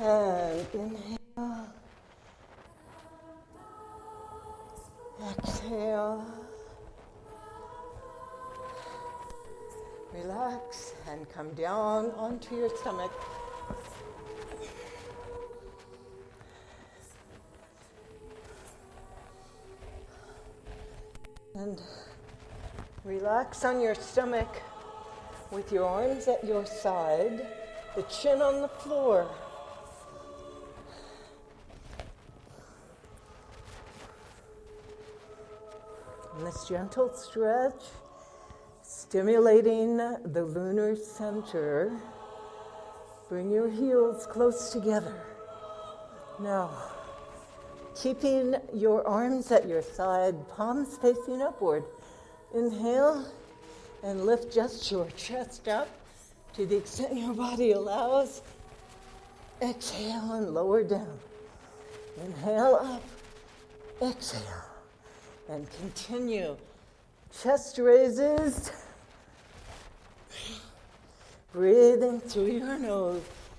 And inhale. Exhale. Relax and come down onto your stomach. And relax on your stomach with your arms at your side, the chin on the floor. And this gentle stretch, stimulating the lunar center. Bring your heels close together. Now, keeping your arms at your side, palms facing upward. Inhale and lift just your chest up to the extent your body allows. Exhale and lower down. Inhale up, exhale, and continue. Chest raises. Breathing through your nose.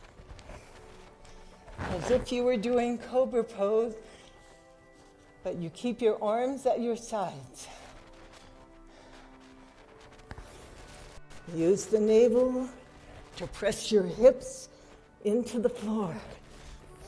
As if you were doing cobra pose, but you keep your arms at your sides. Use the navel to press your hips into the floor.